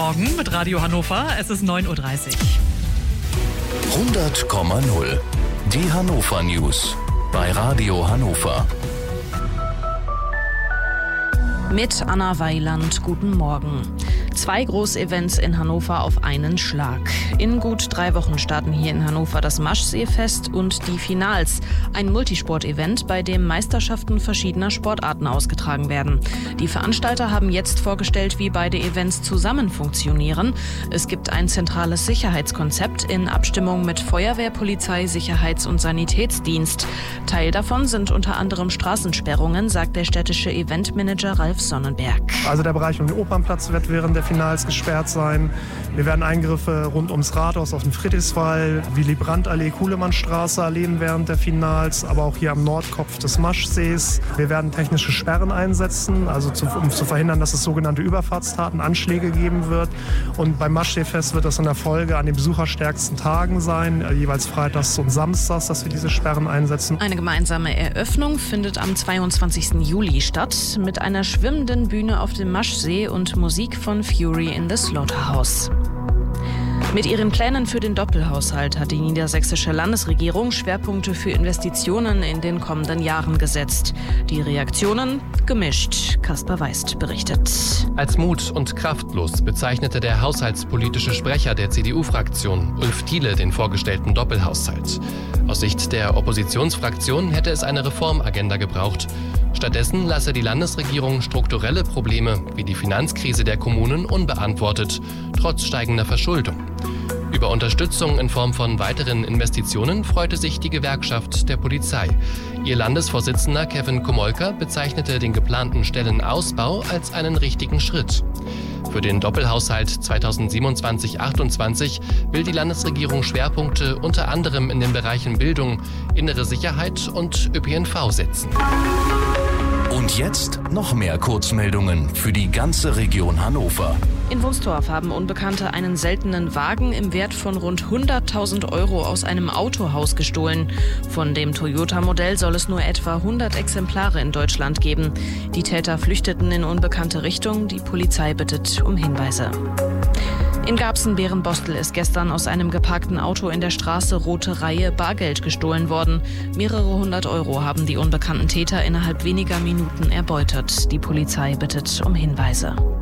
Morgen mit Radio Hannover. Es ist 9.30 Uhr. 100,0. Die Hannover News bei Radio Hannover. Mit Anna Weiland, guten Morgen. 2 Großevents in Hannover auf einen Schlag. In gut 3 Wochen starten hier in Hannover das Maschseefest und die Finals. Ein Multisport-Event, bei dem Meisterschaften verschiedener Sportarten ausgetragen werden. Die Veranstalter haben jetzt vorgestellt, wie beide Events zusammen funktionieren. Es gibt ein zentrales Sicherheitskonzept in Abstimmung mit Feuerwehr, Polizei, Sicherheits- und Sanitätsdienst. Teil davon sind unter anderem Straßensperrungen, sagt der städtische Eventmanager Ralf Sonnenberg. Also der Bereich um den Opernplatz wird während der Finals gesperrt sein. Wir werden Eingriffe rund ums Rathaus auf dem Friedrichswall, Willy-Brandt-Allee, Kuhlemannstraße erleben während der Finals, aber auch hier am Nordkopf des Maschsees. Wir werden technische Sperren einsetzen, also um zu verhindern, dass es sogenannte Überfahrtstaten, Anschläge geben wird. Und beim Maschseefest wird das in der Folge an den besucherstärksten Tagen sein, jeweils freitags und samstags, dass wir diese Sperren einsetzen. Eine gemeinsame Eröffnung findet am 22. Juli statt mit einer schwimmenden Bühne auf dem Maschsee und Musik von Fury in the Slaughterhouse. Mit ihren Plänen für den Doppelhaushalt hat die niedersächsische Landesregierung Schwerpunkte für Investitionen in den kommenden Jahren gesetzt. Die Reaktionen gemischt. Kaspar Weist berichtet. Als mut- und kraftlos bezeichnete der haushaltspolitische Sprecher der CDU-Fraktion, Ulf Thiele, den vorgestellten Doppelhaushalt. Aus Sicht der Oppositionsfraktion hätte es eine Reformagenda gebraucht. Stattdessen lasse die Landesregierung strukturelle Probleme wie die Finanzkrise der Kommunen unbeantwortet, trotz steigender Verschuldung. Über Unterstützung in Form von weiteren Investitionen freute sich die Gewerkschaft der Polizei. Ihr Landesvorsitzender Kevin Komolka bezeichnete den geplanten Stellenausbau als einen richtigen Schritt. Für den Doppelhaushalt 2027-28 will die Landesregierung Schwerpunkte unter anderem in den Bereichen Bildung, innere Sicherheit und ÖPNV setzen. Und jetzt noch mehr Kurzmeldungen für die ganze Region Hannover. In Wunstorf haben Unbekannte einen seltenen Wagen im Wert von rund 100.000 € aus einem Autohaus gestohlen. Von dem Toyota-Modell soll es nur etwa 100 Exemplare in Deutschland geben. Die Täter flüchteten in unbekannte Richtung. Die Polizei bittet um Hinweise. In Garbsen-Berenbostel ist gestern aus einem geparkten Auto in der Straße Rote Reihe Bargeld gestohlen worden. Mehrere 100 € haben die unbekannten Täter innerhalb weniger Minuten erbeutet. Die Polizei bittet um Hinweise.